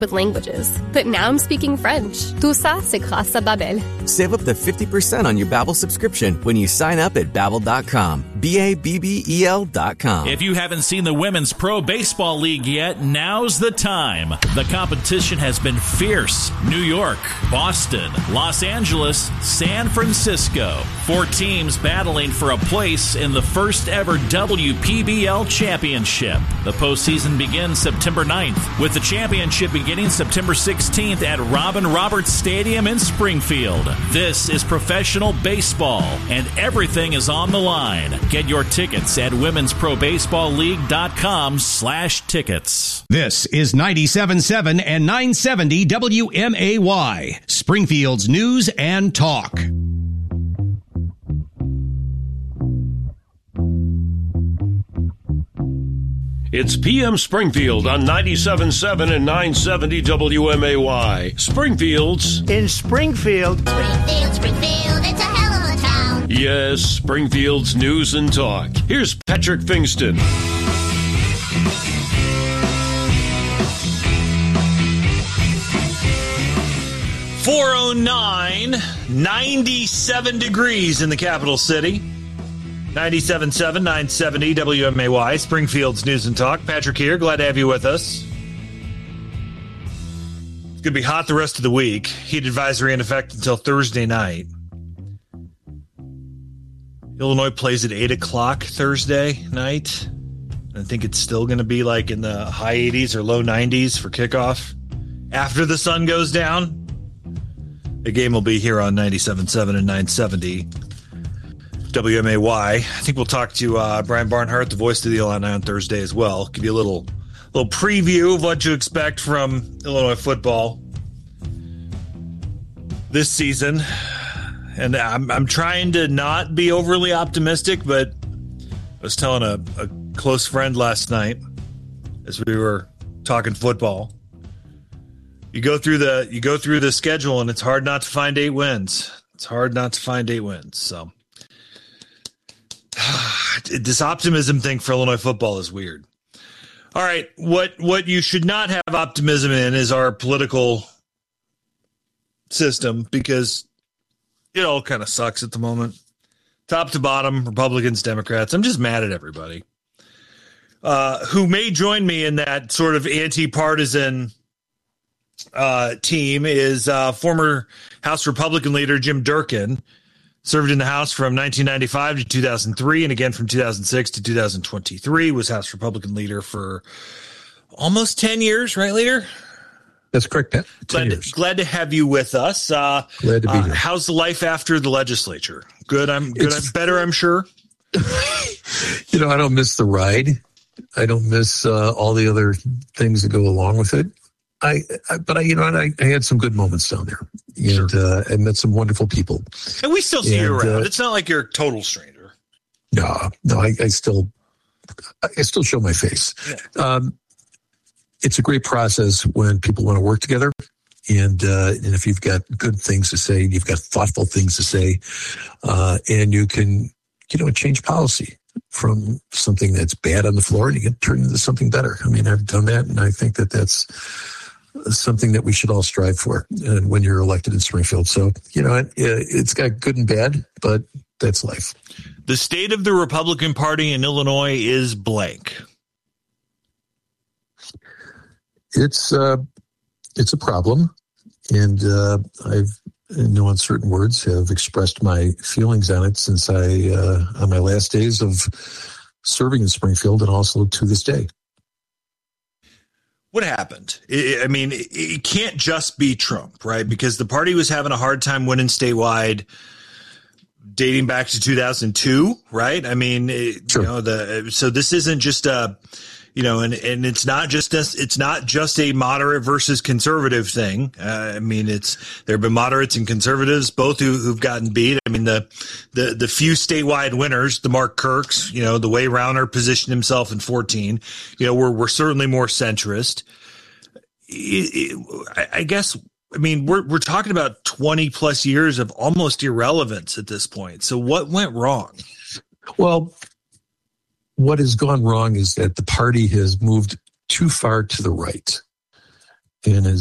with languages, but now I'm speaking French. Tout ça, c'est grâce à Babbel. Save up to 50% on your Babbel subscription when you sign up at Babbel.com. Babbel.com. If you haven't seen the Women's Pro Baseball League yet, now's the time. The competition has been fierce. New York, Boston, Los Angeles, San Francisco. 4 teams battling for a place in the first ever WPBL Championship. The postseason begins September 9th, with the championship beginning September 16th at Robin Roberts Stadium in Springfield. This is professional baseball, and everything is on the line. Get your tickets at womensprobaseballleague.com/tickets. This is 97.7 and 970 WMAY, Springfield's News and Talk. It's PM Springfield on 97.7 and 970 WMAY. Springfield's in Springfield. Springfield, it's a hell of a town. Yes, Springfield's News and Talk. Here's Patrick Fingston. 409, 97 degrees in the capital city. 97.7, 970 WMAY, Springfield's News and Talk. Patrick here. Glad to have you with us. It's going to be hot the rest of the week. Heat advisory in effect until Thursday night. Illinois plays at 8 o'clock Thursday night. I think it's still going to be like in the high 80s or low 90s for kickoff. After the sun goes down, the game will be here on 97.7 and 970 WMAY. I think we'll talk to Brian Barnhart, the voice of the Illini, on Thursday as well. Give you a little preview of what to expect from Illinois football this season. And I'm trying to not be overly optimistic, but I was telling a close friend last night as we were talking football. You go through the schedule and it's hard not to find 8 wins. So this optimism thing for Illinois football is weird. All right, what you should not have optimism in is our political system, because it all kind of sucks at the moment. Top to bottom, Republicans, Democrats. I'm just mad at everybody who may join me in that sort of anti-partisan team. Is former House Republican leader Jim Durkin. Served in the House from 1995 to 2003, and again from 2006 to 2023. Was House Republican leader for almost 10 years, right, leader? That's correct, Pat. Glad to have you with us. Glad to be here. How's the life after the legislature? Good. I'm better, I'm sure. I don't miss the ride. I don't miss all the other things that go along with it. I had some good moments down there, and sure. I met some wonderful people. And we still see you around. It's not like you're a total stranger. No, I still show my face. Yeah. It's a great process when people want to work together, and if you've got good things to say, you've got thoughtful things to say, and you can, change policy from something that's bad on the floor, and you can turn it into something better. I mean, I've done that, and I think that that's something that we should all strive for when you're elected in Springfield. So, it's got good and bad, but that's life. The state of the Republican Party in Illinois is blank. It's a problem, and I've, in no uncertain words, have expressed my feelings on it since on my last days of serving in Springfield, and also to this day. What happened? It can't just be Trump, right? Because the party was having a hard time winning statewide dating back to 2002, right? Sure. So this isn't just and it's not just a moderate versus conservative thing. There have been moderates and conservatives, both who've gotten beat. The few statewide winners, the Mark Kirks, the way Rauner positioned himself in 2014, we're certainly more centrist. I guess, we're talking about 20 plus years of almost irrelevance at this point. So what went wrong? Well, what has gone wrong is that the party has moved too far to the right. and is